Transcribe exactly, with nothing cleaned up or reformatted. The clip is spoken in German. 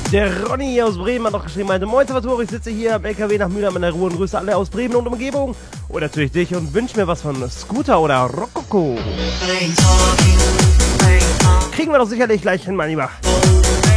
Der Ronny hier aus Bremen hat noch geschrieben, meinte, moin Salvatore, ich sitze hier am L K W nach Mülheim in der Ruhe und grüße alle aus Bremen und Umgebung. Und natürlich dich und wünsche mir was von Scooter oder Rokoko. Kriegen wir doch sicherlich gleich hin, mein Lieber.